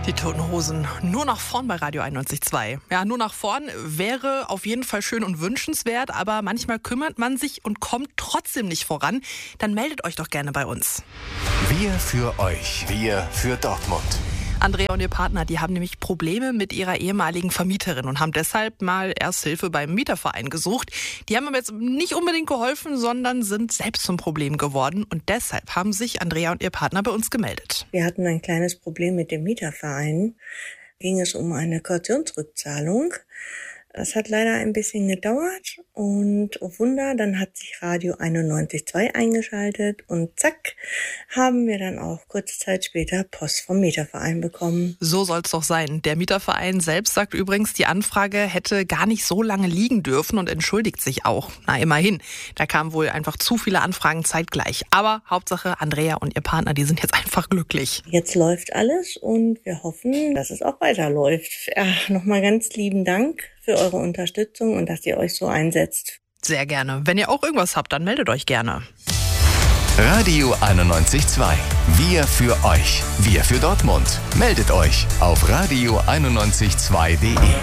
Die Toten Hosen, nur nach vorn bei Radio 91.2. Ja, nur nach vorn wäre auf jeden Fall schön und wünschenswert, aber manchmal kümmert man sich und kommt trotzdem nicht voran. Dann meldet euch doch gerne bei uns. Wir für euch, wir für Dortmund. Andrea und ihr Partner, die haben nämlich Probleme mit ihrer ehemaligen Vermieterin und haben deshalb mal Ersthilfe beim Mieterverein gesucht. Die haben aber jetzt nicht unbedingt geholfen, sondern sind selbst zum Problem geworden. Und deshalb haben sich Andrea und ihr Partner bei uns gemeldet. Wir hatten ein kleines Problem mit dem Mieterverein. Ging es um eine Kautionsrückzahlung. Das hat leider ein bisschen gedauert und oh Wunder, dann hat sich Radio 91.2 eingeschaltet und zack, haben wir dann auch kurze Zeit später Post vom Mieterverein bekommen. So soll's doch sein. Der Mieterverein selbst sagt übrigens, die Anfrage hätte gar nicht so lange liegen dürfen und entschuldigt sich auch. Na, immerhin. Da kamen wohl einfach zu viele Anfragen zeitgleich. Aber Hauptsache, Andrea und ihr Partner, die sind jetzt einfach glücklich. Jetzt läuft alles und wir hoffen, dass es auch weiterläuft. Ja, nochmal ganz lieben Dank für eure Unterstützung und dass ihr euch so einsetzt. Sehr gerne. Wenn ihr auch irgendwas habt, dann meldet euch gerne. Radio 91.2. Wir für euch. Wir für Dortmund. Meldet euch auf radio912.de.